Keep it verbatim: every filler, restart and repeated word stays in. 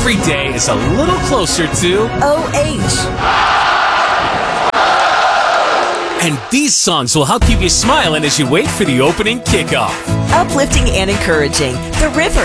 every day is a little closer to O H. And these songs will help keep you smiling as you wait for the opening kickoff. Uplifting and encouraging. The River.